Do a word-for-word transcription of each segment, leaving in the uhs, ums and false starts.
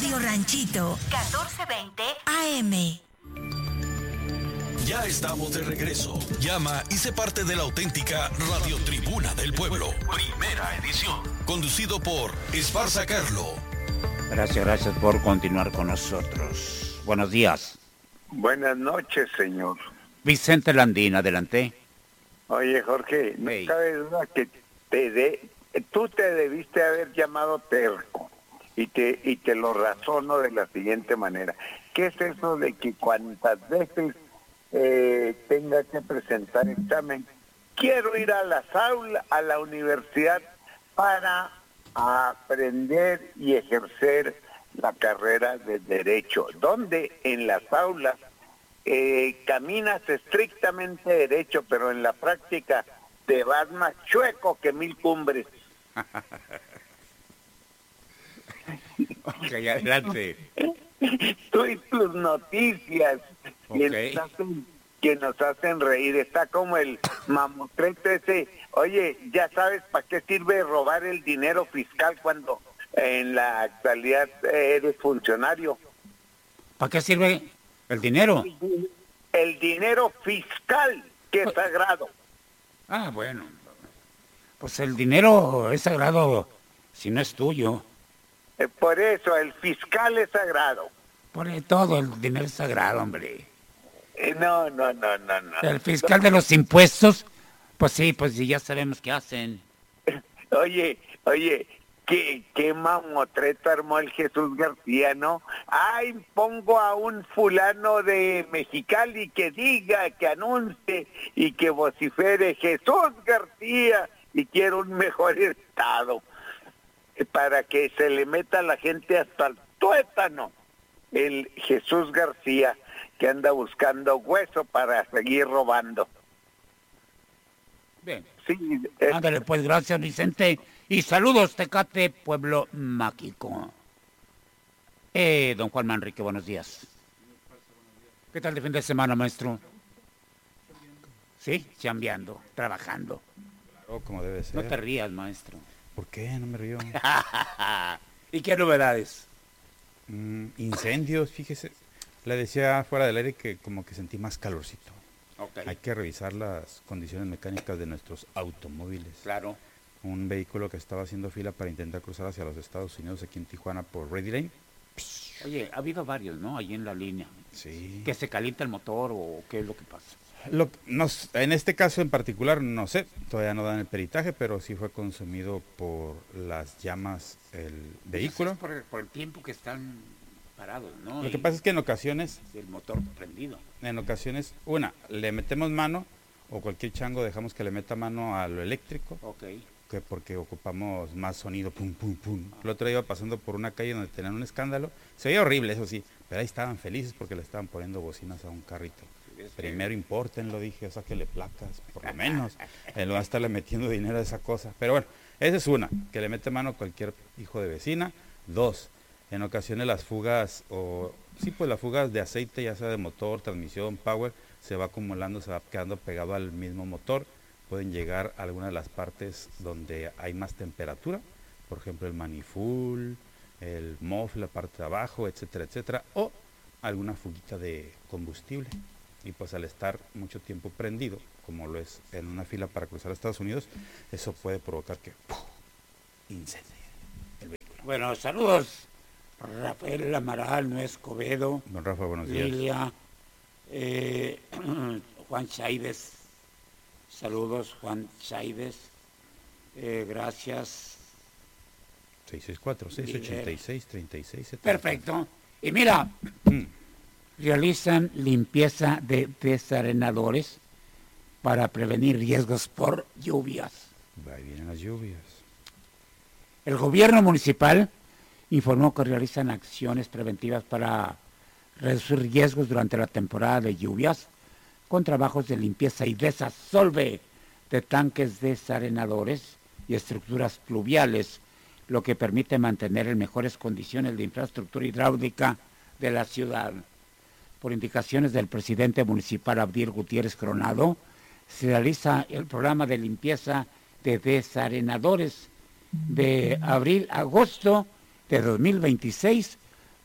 Radio Ranchito, catorce veinte A M. Ya estamos de regreso. Llama y sé parte de la auténtica Radio Tribuna del Pueblo. Primera edición. Conducido por Esparza Carlo. Gracias, gracias por continuar con nosotros. Buenos días. Buenas noches, señor. Vicente Landín, adelante. Oye, Jorge, no hey. cabe duda que te de, tú te debiste haber llamado terco. Y te, y te lo razono de la siguiente manera. ¿Qué es eso de que cuantas veces eh, tenga que presentar examen, quiero ir a las aulas, a la universidad para aprender y ejercer la carrera de Derecho? Donde en las aulas eh, caminas estrictamente derecho, pero en la práctica te vas más chueco que mil cumbres. Ok, adelante. Tú y tus noticias okay. que, nos hacen, que nos hacen reír. Está como el mamotreto ese. Oye, ¿ya sabes para qué sirve robar el dinero fiscal cuando en la actualidad eres funcionario? ¿Para qué sirve el dinero? El dinero fiscal, que es sagrado. Ah, bueno. Pues el dinero es sagrado si no es tuyo. Por eso, el fiscal es sagrado. Por todo el dinero es sagrado, hombre. No, no, no, no, no. El fiscal de los impuestos, pues sí, pues sí, ya sabemos qué hacen. Oye, oye, qué, qué mamotreto armó el Jesús García, ¿no? Ay, pongo a un fulano de Mexicali que diga, que anuncie y que vocifere Jesús García y quiero un mejor estado. Para que se le meta a la gente hasta el tuétano, el Jesús García, que anda buscando hueso para seguir robando. Bien. Sí, es... Ándale, pues, gracias, Vicente. Y saludos, Tecate, pueblo mágico. Eh, don Juan Manrique, buenos días. ¿Qué tal de fin de semana, maestro? Sí, chambeando, trabajando. Oh, como debe ser. No te rías, maestro. ¿Por qué? No me río. ¿Y qué novedades? Mm, incendios, fíjese. Le decía fuera del aire que como que sentí más calorcito. Okay. Hay que revisar las condiciones mecánicas de nuestros automóviles. Claro. Un vehículo que estaba haciendo fila para intentar cruzar hacia los Estados Unidos aquí en Tijuana por Ready Lane. Oye, ha habido varios, ¿no? Allí en la línea. Sí. ¿Que se calienta el motor o qué es lo que pasa? Lo, no, en este caso en particular no sé, todavía no dan el peritaje, pero sí fue consumido por las llamas el vehículo. Es por, por el tiempo que están parados, ¿no? Lo y, que pasa es que en ocasiones... El motor prendido. En ocasiones, una, le metemos mano, o cualquier chango dejamos que le meta mano a lo eléctrico. Ok. Que porque ocupamos más sonido, pum, pum, pum. El otro día iba pasando por una calle donde tenían un escándalo. Se veía horrible, eso sí, pero ahí estaban felices porque le estaban poniendo bocinas a un carrito. Primero impórtenlo, dije, sáquele placas, por lo menos. En lugar de estarle metiendo dinero a esa cosa. Pero bueno, esa es una, que le mete mano cualquier hijo de vecina. Dos, en ocasiones las fugas, o sí, pues las fugas de aceite, ya sea de motor, transmisión, power, se va acumulando, se va quedando pegado al mismo motor. Pueden llegar a algunas de las partes donde hay más temperatura, por ejemplo el manifold, el muff, la parte de abajo, etcétera, etcétera, o alguna fuguita de combustible. Y pues al estar mucho tiempo prendido, como lo es en una fila para cruzar a Estados Unidos, eso puede provocar que ¡puf! Incendie el vehículo. Bueno, saludos. Rafael Amaral, Nuez Escobedo. Don Rafa, buenos días. Lilia, eh, Juan Chaides. Saludos, Juan Chaides. Eh, gracias. seis seis cuatro, seis ocho seis, tres seis siete. Perfecto. Y mira, mm. realizan limpieza de desarenadores para prevenir riesgos por lluvias. Ahí vienen las lluvias. El gobierno municipal informó que realizan acciones preventivas para reducir riesgos durante la temporada de lluvias con trabajos de limpieza y desasolve de tanques desarenadores y estructuras pluviales, lo que permite mantener en mejores condiciones de infraestructura hidráulica de la ciudad. Por indicaciones del presidente municipal Abdiel Gutiérrez Coronado, se realiza el programa de limpieza de desarenadores de abril a agosto de dos mil veintiséis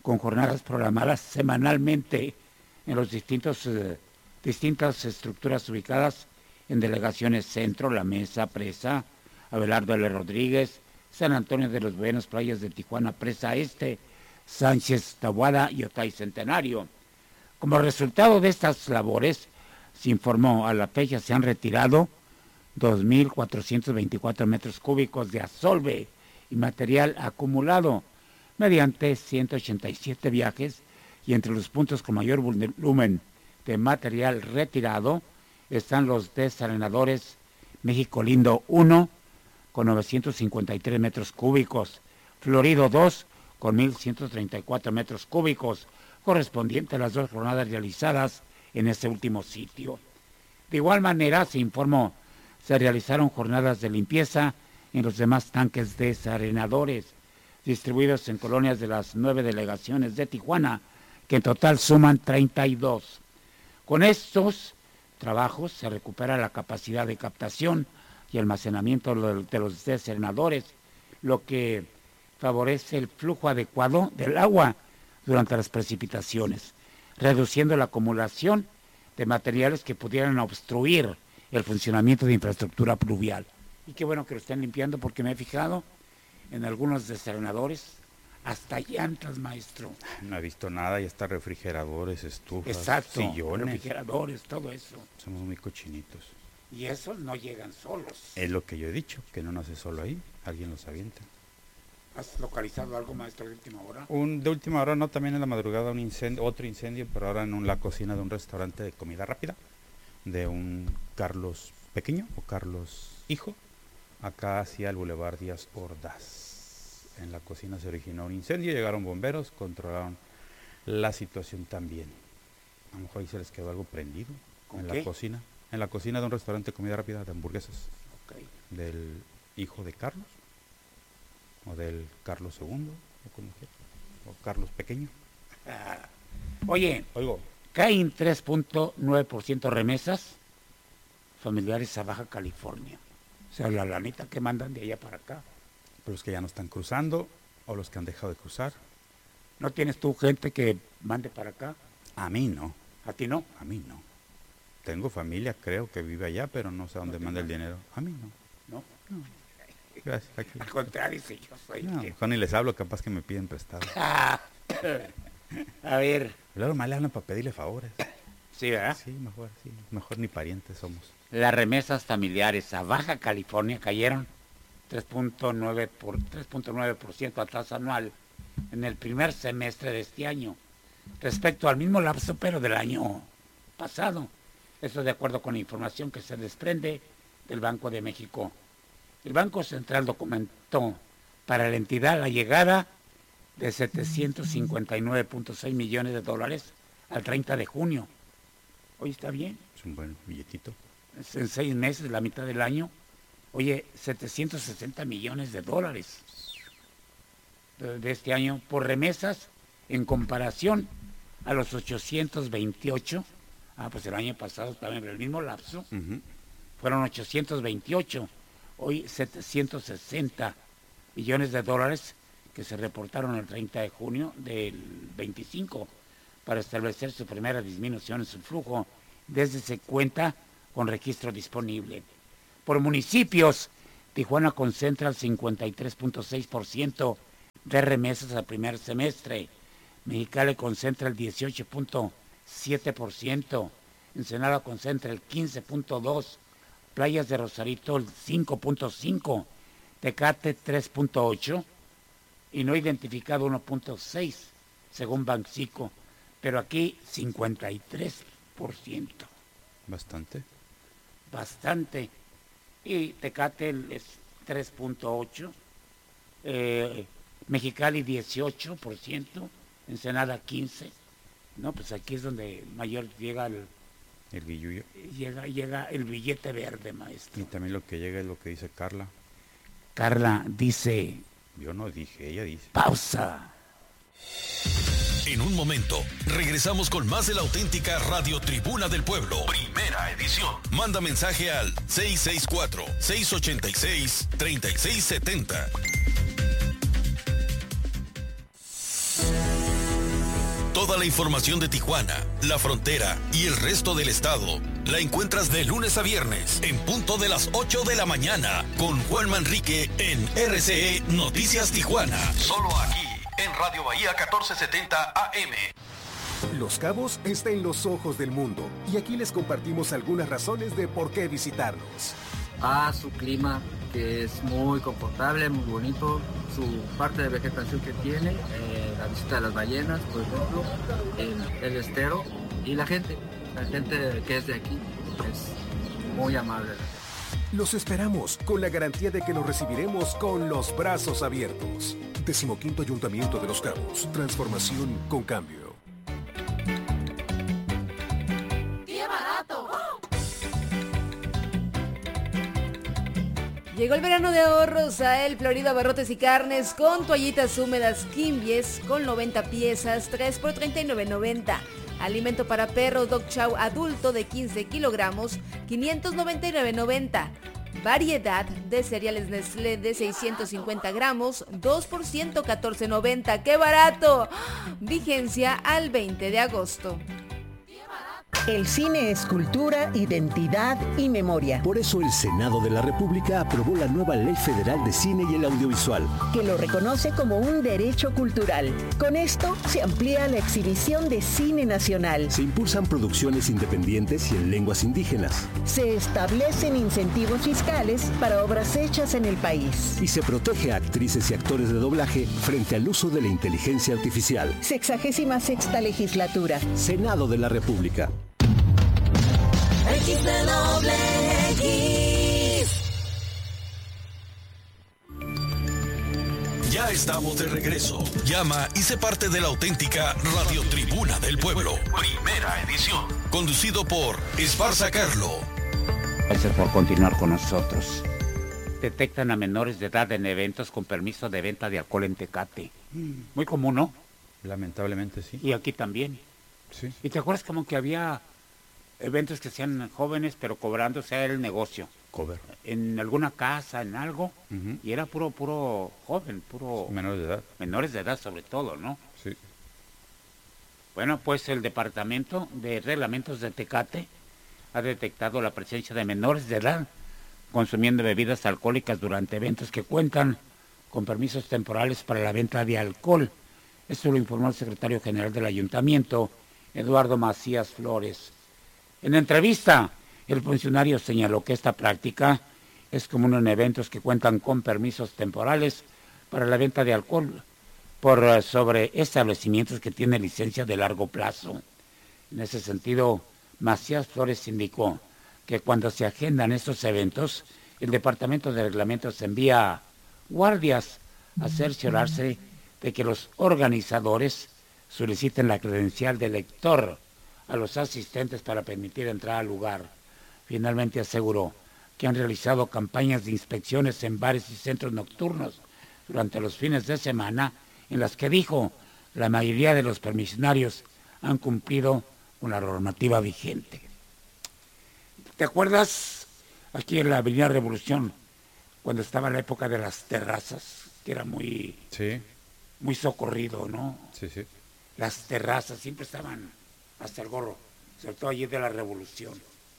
con jornadas programadas semanalmente en los distintos eh, distintas estructuras ubicadas en delegaciones Centro, La Mesa, Presa, Abelardo L. Rodríguez, San Antonio de los Buenos, Playas de Tijuana, Presa Este, Sánchez, Tahuada y Otay Centenario. Como resultado de estas labores, se informó, a la fecha se han retirado dos mil cuatrocientos veinticuatro metros cúbicos de asolve y material acumulado mediante ciento ochenta y siete viajes, y entre los puntos con mayor volumen de material retirado están los desarenadores México Lindo uno con novecientos cincuenta y tres metros cúbicos, Florido dos con mil ciento treinta y cuatro metros cúbicos, correspondiente a las dos jornadas realizadas en ese último sitio. De igual manera, se informó, se realizaron jornadas de limpieza en los demás tanques desarenadores, distribuidos en colonias de las nueve delegaciones de Tijuana, que en total suman treinta y dos. Con estos trabajos se recupera la capacidad de captación y almacenamiento de los desarenadores, lo que favorece el flujo adecuado del agua durante las precipitaciones, reduciendo la acumulación de materiales que pudieran obstruir el funcionamiento de infraestructura pluvial. Y qué bueno que lo estén limpiando, porque me he fijado en algunos desarenadores, hasta llantas, maestro. No he visto nada, y hasta refrigeradores, estufas, Exacto, sillones. refrigeradores, todo eso. Somos muy cochinitos. Y esos no llegan solos. Es lo que yo he dicho, que no nace solo ahí, alguien los avienta. ¿Has localizado algo, maestro, de última hora? Un, de última hora, no, también en la madrugada un incendio, otro incendio, pero ahora en un, la cocina de un restaurante de comida rápida, de un Carlos Pequeño o Carlos Hijo, acá hacia el Boulevard Díaz Ordaz. En la cocina se originó un incendio, llegaron bomberos, controlaron la situación también. A lo mejor ahí se les quedó algo prendido en qué? la cocina, en la cocina de un restaurante de comida rápida de hamburguesas, Okay. del hijo de Carlos, o del Carlos segundo, o como quieras, o Carlos Pequeño. Ah, oye, Oigo, caen tres punto nueve por ciento remesas familiares a Baja California. O sea, la lanita que mandan de allá para acá. pero los que ya no están cruzando, o los que han dejado de cruzar. ¿No tienes tú gente que mande para acá? A mí no, ¿A ti no? a mí no. Tengo familia, creo, que vive allá, pero no sé a dónde te manda el manda. dinero. A mí no. No. Gracias, aquí. Al contrario, si yo soy No, el que... mejor ni les hablo, capaz que me piden prestado. Ah, a ver, Luego más le hablan para pedirle favores. sí, ¿verdad? Sí, mejor, sí. Mejor ni parientes somos. Las remesas familiares a Baja California cayeron tres punto nueve por tres punto nueve por ciento a tasa anual en el primer semestre de este año, respecto al mismo lapso pero del año pasado. Eso de acuerdo con la información que se desprende del Banco de México. El Banco Central documentó para la entidad la llegada de setecientos cincuenta y nueve punto seis millones de dólares al treinta de junio. Hoy está bien. Es un buen billetito. En seis meses, la mitad del año, oye, setecientos sesenta millones de dólares de, de este año por remesas en comparación a los ochocientos veintiocho. Ah, pues el año pasado también, el mismo lapso, Uh-huh. fueron ochocientos veintiocho, hoy setecientos sesenta millones de dólares que se reportaron el treinta de junio del veinticinco para establecer su primera disminución en su flujo desde se cuenta con registro disponible. Por municipios, Tijuana concentra el cincuenta y tres punto seis por ciento de remesas al primer semestre, Mexicali concentra el dieciocho punto siete por ciento, Ensenada concentra el quince punto dos por ciento, Playas de Rosarito el cinco punto cinco por ciento, Tecate tres punto ocho por ciento y no identificado uno punto seis por ciento, según Banxico, pero aquí cincuenta y tres por ciento. Bastante. Bastante. Y Tecate es tres punto ocho por ciento, eh, Mexicali dieciocho por ciento, Ensenada quince por ciento. No, pues aquí es donde mayor llega el, El guillullo. llega, llega el billete verde, Y maestro. también lo que llega es lo que dice Carla. Carla dice, Yo no dije, ella dice. pausa. En un momento, regresamos con más de la auténtica Radio Tribuna del Pueblo. Primera edición. Manda mensaje al seis seis cuatro, seis ocho seis, tres seis siete cero. Toda la información de Tijuana, la frontera y el resto del estado la encuentras de lunes a viernes en punto de las ocho de la mañana con Juan Manrique en R C E Noticias Tijuana. Solo aquí en Radio Bahía catorce setenta A M. Los Cabos está en los ojos del mundo y aquí les compartimos algunas razones de por qué visitarnos. A su clima, que es muy confortable, muy bonito, su parte de vegetación que tiene, eh, la visita de las ballenas, por ejemplo, el, el estero y la gente, la gente que es de aquí es muy amable. Los esperamos con la garantía de que los recibiremos con los brazos abiertos. Decimoquinto Ayuntamiento de Los Cabos, transformación con cambio. Llegó el verano de ahorros a El Florido Abarrotes y Carnes con toallitas húmedas Kimbies con noventa piezas, tres por treinta y nueve noventa. Alimento para perro Dog Chow adulto de quince kilogramos, quinientos noventa y nueve noventa. Variedad de cereales Nestlé de seiscientos cincuenta gramos, dos por ciento catorce noventa. ¡Qué barato! Vigencia al veinte de agosto. El cine es cultura, identidad y memoria. Por eso el Senado de la República aprobó la nueva Ley Federal de Cine y el Audiovisual, que lo reconoce como un derecho cultural. Con esto se amplía la exhibición de cine nacional. Se impulsan producciones independientes y en lenguas indígenas. Se establecen incentivos fiscales para obras hechas en el país. Y se protege a actrices y actores de doblaje frente al uso de la inteligencia artificial. Sexagésima sexta legislatura. Senado de la República. X de doble X. Ya estamos de regreso. Llama y sé parte de la auténtica Radio Tribuna del Pueblo. Primera edición. Conducido por Esparza Carlo. Gracias por continuar con nosotros. Detectan a menores de edad en eventos con permiso de venta de alcohol en Tecate. Muy común, ¿no? Lamentablemente sí. Y aquí también. Sí. ¿Y te acuerdas como que había eventos que sean jóvenes pero cobrándose el negocio? Cover. En alguna casa, en algo, Uh-huh. y era puro, puro joven, puro... Menores de edad. Menores de edad sobre todo, ¿no? Sí. Bueno, pues el Departamento de Reglamentos de Tecate ha detectado la presencia de menores de edad consumiendo bebidas alcohólicas durante eventos que cuentan con permisos temporales para la venta de alcohol. Esto lo informó el secretario general del Ayuntamiento, Eduardo Macías Flores. En entrevista, el funcionario señaló que esta práctica es común en eventos que cuentan con permisos temporales para la venta de alcohol por uh, sobre establecimientos que tienen licencia de largo plazo. En ese sentido, Macías Flores indicó que cuando se agendan estos eventos, el Departamento de Reglamentos envía guardias a cerciorarse de que los organizadores soliciten la credencial de lector a los asistentes para permitir entrar al lugar. Finalmente aseguró que han realizado campañas de inspecciones en bares y centros nocturnos durante los fines de semana, en las que dijo la mayoría de los permisionarios han cumplido con la normativa vigente. ¿Te acuerdas aquí en la Avenida Revolución, cuando estaba la época de las terrazas, que era muy, Sí. muy socorrido, ¿no? Sí, sí. Las terrazas siempre estaban hasta el gorro, sobre todo allí de la Revolución.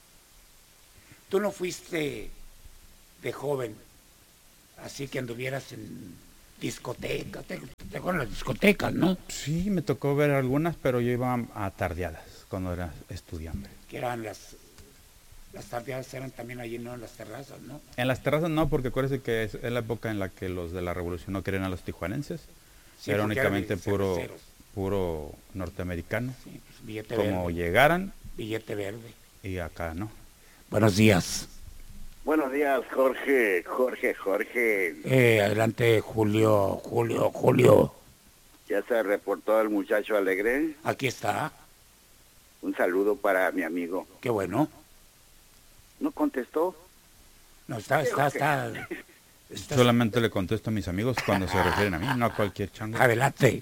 Tú no fuiste de joven, así que anduvieras en discotecas, te, te acuerdas las discotecas, ¿no? Sí, me tocó ver algunas, pero yo iba a tardeadas cuando era estudiante. Que eran las, las tardeadas eran también allí, ¿no? En las terrazas, ¿no? En las terrazas no, porque acuérdese que es, es la época en la que los de la Revolución no querían a los tijuanenses. Sí, era porque únicamente eran puro, cerveceros. puro norteamericano. Sí, pues, billete Como verde. llegaran, Billete verde. y acá no. Buenos días. Buenos días, Jorge, Jorge, Jorge. Eh, adelante, Julio, Julio, Julio. Ya se reportó el muchacho alegre. Aquí está. Un saludo para mi amigo. Qué bueno. ¿No contestó? No, está, está, está. está Solamente le contesto a mis amigos cuando se refieren a mí, no a cualquier chango. Adelante.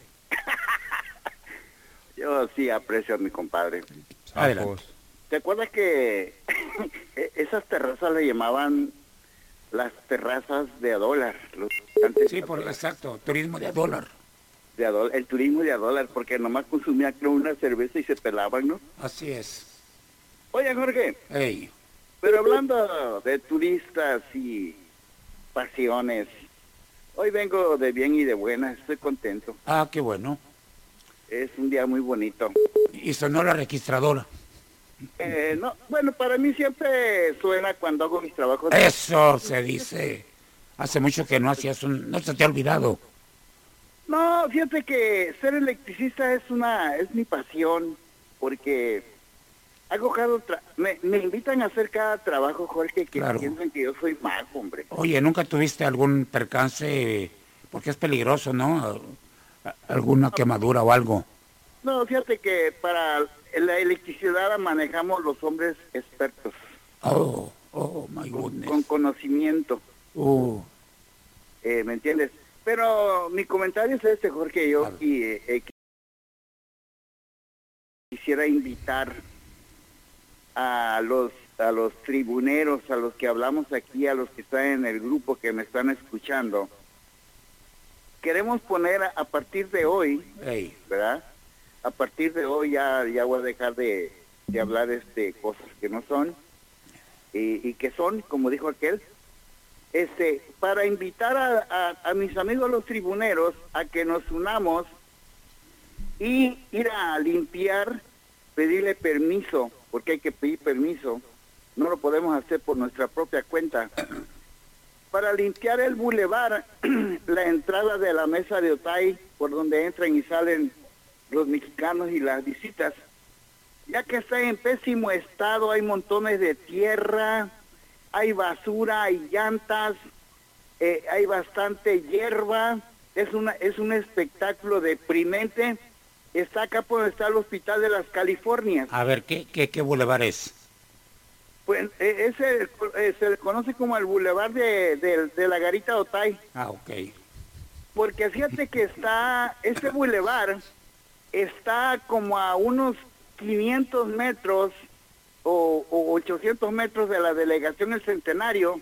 Yo sí aprecio a mi compadre. Adelante. ¿Te acuerdas que esas terrazas le llamaban las terrazas de a dólar? Los Sí, por exacto, turismo de a dólar. de a dólar, el turismo de a dólar, porque nomás consumían creo una cerveza y se pelaban, ¿no? Así es. Oye, Jorge, Hey. pero hablando de turistas y pasiones, hoy vengo de bien y de buena, estoy contento. Ah, qué bueno. Es un día muy bonito. Y sonó la registradora. Eh, no, bueno, para mí siempre suena cuando hago mis trabajos. Eso se dice. Hace mucho que no hacías un... No se te ha olvidado. No, fíjate que ser electricista es una, es mi pasión, porque hago cada tra- me, me invitan a hacer cada trabajo, Jorge, que Claro. piensan que yo soy mago, hombre. Oye, ¿nunca tuviste algún percance? Porque es peligroso, ¿no? ¿Alguna quemadura o algo? No, fíjate que para la electricidad la manejamos los hombres expertos, Oh, oh, my con, goodness. con conocimiento, Uh, eh, ¿me entiendes? Pero mi comentario es este, Jorge, yo Claro. y, eh, eh, quisiera invitar a los a los tribuneros, a los que hablamos aquí, a los que están en el grupo, que me están escuchando. Queremos poner a, a partir de hoy, hey. ¿verdad? A partir de hoy ya, ya voy a dejar de, de hablar este cosas que no son y, y que son, como dijo aquel, este, para invitar a, a, a mis amigos los tribuneros a que nos unamos y ir a limpiar, pedirle permiso, porque hay que pedir permiso, no lo podemos hacer por nuestra propia cuenta, para limpiar el bulevar, la entrada de la mesa de Otay, por donde entran y salen los mexicanos y las visitas, ya que está en pésimo estado, hay montones de tierra, hay basura, hay llantas, eh, hay bastante hierba, es una es un espectáculo deprimente. Está acá por donde está el Hospital de las Californias. A ver, ¿qué, qué, qué bulevar es? Pues eh, ese eh, se le conoce como el bulevar de, de, de la Garita Otay. Ah, ok. Porque fíjate que está, ese bulevar está como a unos quinientos metros o, o ochocientos metros de la delegación El Centenario,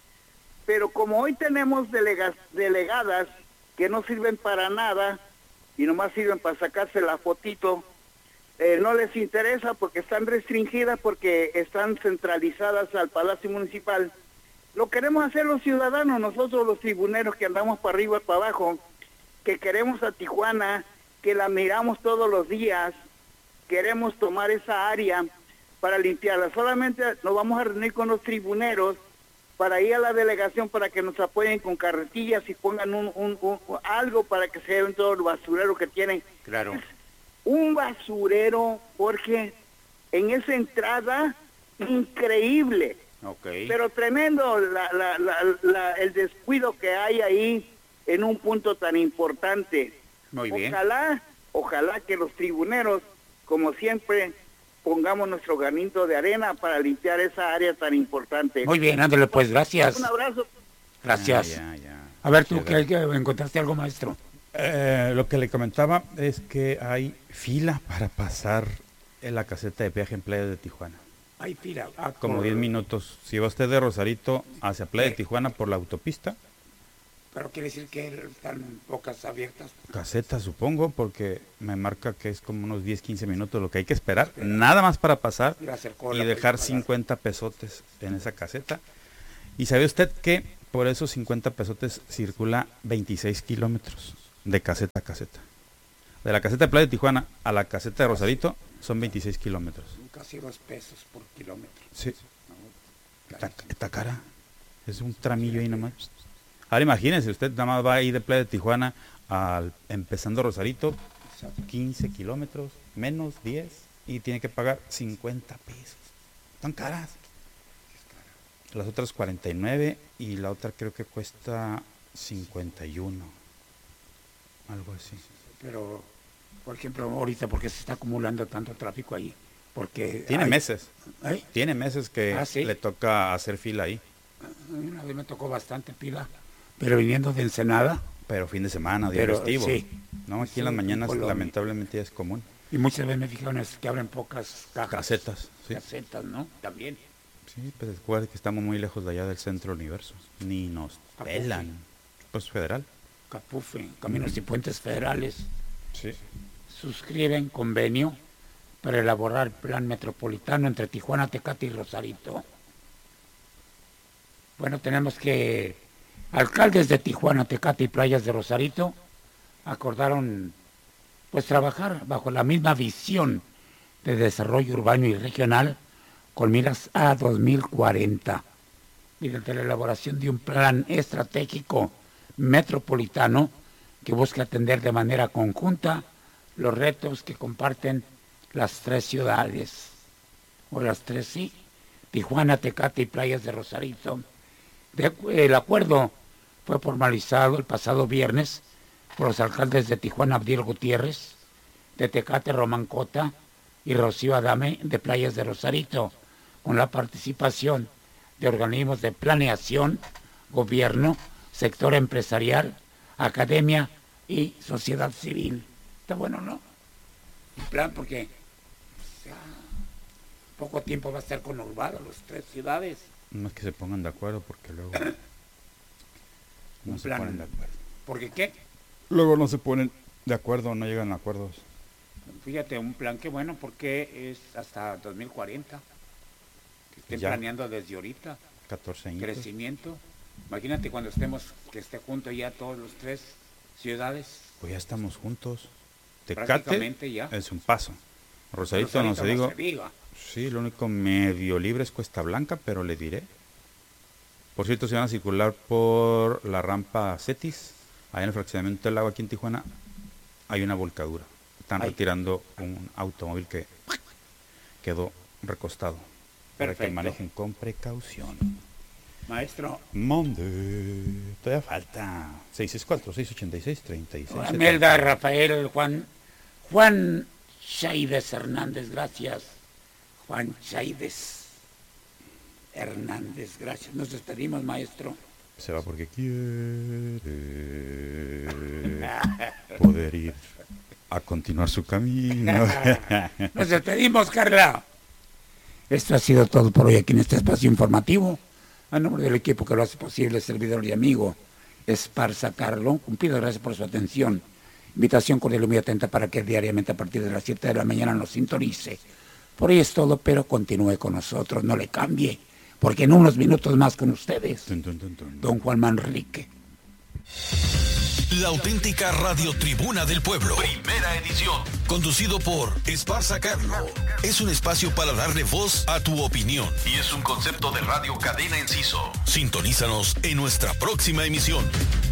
pero como hoy tenemos delegas, delegadas que no sirven para nada y nomás sirven para sacarse la fotito, eh, no les interesa porque están restringidas, porque están centralizadas al Palacio Municipal. Lo queremos hacer los ciudadanos, nosotros los tribuneros que andamos para arriba y para abajo, que queremos a Tijuana, que la miramos todos los días, queremos tomar esa área para limpiarla. Solamente nos vamos a reunir con los tribuneros para ir a la delegación para que nos apoyen con carretillas y pongan un, un, un, algo para que se lleven todo el basurero que tienen. Claro. Un basurero, porque en esa entrada, increíble. Okay. Pero tremendo la, la, la, la, el descuido que hay ahí en un punto tan importante. Muy bien. Ojalá, ojalá que los tribuneros, como siempre, pongamos nuestro granito de arena para limpiar esa área tan importante. Muy bien, ándale pues, gracias. Un abrazo. Gracias. Ya, ya, ya. A ver, tú, Sí, ¿qué, qué encontraste algo, maestro? Eh, lo que le comentaba es que hay fila para pasar en la caseta de peaje en Playa de Tijuana. Hay fila. Ah, Como por- diez minutos. Si va usted de Rosarito hacia Playa de Sí. Tijuana por la autopista, Pero quiere decir que están pocas abiertas. caseta supongo, porque me marca que es como unos diez, quince minutos lo que hay que esperar, nada más para pasar Ir a hacer cola, y pues, dejar para- cincuenta pesotes en esa caseta. ¿Y sabe usted que por esos cincuenta pesotes circula veintiséis kilómetros de caseta a caseta? De la caseta de Playa de Tijuana a la caseta de Rosarito son veintiséis kilómetros. Casi dos pesos por kilómetro. Sí, No, está, carísimo. está cara. Es un tramillo ahí nomás. Ahora imagínese, usted nada más va ahí de Playa de Tijuana al empezando Rosarito, Exacto. quince kilómetros, menos diez, y tiene que pagar cincuenta pesos. Están caras. Las otras cuarenta y nueve y la otra creo que cuesta cincuenta y uno. Algo así. Pero, por ejemplo, ahorita, ¿por qué se está acumulando tanto tráfico ahí? Porque Tiene hay- meses. ¿Eh? Tiene meses que Ah, ¿sí? le toca hacer fila ahí. Una vez me tocó bastante pila, pero viniendo de Ensenada, Pero fin de semana, día Pero, festivo. sí. No, aquí Sí, en las en mañanas Colombia. lamentablemente ya es común. y muchas veces me fijaron es que abren pocas cajas. Casetas, sí. Casetas, ¿no? También. Sí, pues recuerde que estamos muy lejos de allá del centro del universo. Ni nos ¿A poco pelan. Pues federal. Capufe, Caminos y Puentes Federales, sí, suscriben convenio para elaborar el plan metropolitano entre Tijuana, Tecate y Rosarito. Bueno, tenemos que alcaldes de Tijuana, Tecate y Playas de Rosarito acordaron pues trabajar bajo la misma visión de desarrollo urbano y regional con miras a dos mil cuarenta, mediante la elaboración de un plan estratégico metropolitano que busca atender de manera conjunta los retos que comparten las tres ciudades, o las tres sí, Tijuana, Tecate y Playas de Rosarito. De, el acuerdo fue formalizado el pasado viernes por los alcaldes de Tijuana, Abdiel Gutiérrez, de Tecate, Román Cota, y Rocío Adame, de Playas de Rosarito, con la participación de organismos de planeación, gobierno, sector empresarial, academia y sociedad civil. Está bueno, ¿no? Un plan porque ya poco tiempo va a estar conurbado las tres ciudades. No es que se pongan de acuerdo porque luego no Un se plan. ponen de acuerdo. ¿Por qué qué? Luego no se ponen de acuerdo, no llegan a acuerdos. Fíjate, un plan que bueno porque es hasta dos mil cuarenta. Que estén Ya. planeando desde ahorita. catorce años. Crecimiento. Imagínate cuando estemos, que esté junto ya todos los tres ciudades. Pues ya estamos juntos. Prácticamente Tecate ya. es un paso. Rosarito, no se Rosarito digo. se diga. Sí, lo único medio libre es Cuesta Blanca, pero le diré. Por cierto, se van a circular por la rampa Cetis, allá en el fraccionamiento del lago aquí en Tijuana. Hay una volcadura. Están Ay. retirando un automóvil que quedó recostado. Para que Perfecto. manejen con precaución. Maestro. Monde. Todavía falta. seis seis cuatro, seis ocho seis, tres seis. Amelda, Rafael, Juan, Juan Chaides Hernández, gracias. Juan Chaides Hernández, gracias. Nos despedimos, maestro. Se va porque quiere poder ir a continuar su camino. Nos despedimos, Carla. Esto ha sido todo por hoy aquí en este espacio informativo. A nombre del equipo que lo hace posible, servidor y amigo Esparza Carlo, cumplido, gracias por su atención. Invitación cordial y muy atenta para que diariamente a partir de las siete de la mañana nos sintonice. Por hoy es todo, pero continúe con nosotros, no le cambie, porque en unos minutos más con ustedes, Tun, tun, tun, tun. don Juan Manrique. La auténtica radiotribuna del pueblo. Primera edición. Conducido por Esparza Carlo. Es un espacio para darle voz a tu opinión. Y es un concepto de Radio Cadena Enciso. Sintonízanos en nuestra próxima emisión.